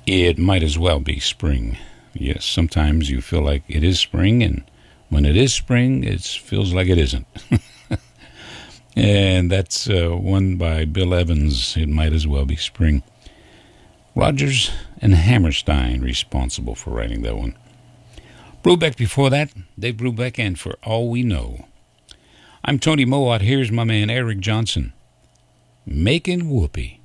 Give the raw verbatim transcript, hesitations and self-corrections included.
It might as well be spring. Yes, sometimes you feel like it is spring, and when it is spring, it feels like it isn't. And that's uh, one by Bill Evans, It Might As Well Be Spring. Rodgers and Hammerstein responsible for writing that one. Brubeck before that, Dave Brubeck, and For All We Know. I'm Tony Mowat. Here's my man Eric Johnson, Making Whoopee.